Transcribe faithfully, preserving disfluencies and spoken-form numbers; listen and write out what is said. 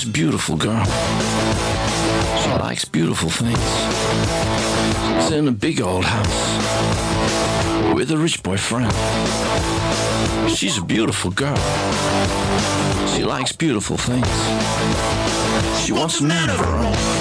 She's a beautiful girl. She likes beautiful things. She's in a big old house with a rich boyfriend. She's a beautiful girl. She likes beautiful things. She wants a man of her own.